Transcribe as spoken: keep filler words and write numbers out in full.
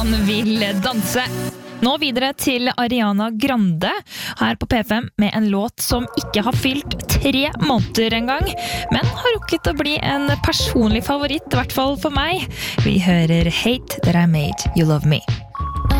Han vil danse. Nå videre til Ariana Grande her på P fem med en låt som ikke har fylt tre måneder en gang, men har rukket å bli en personlig favoritt, i hvert fall for meg. Vi hører Hate That I Made You Love Me.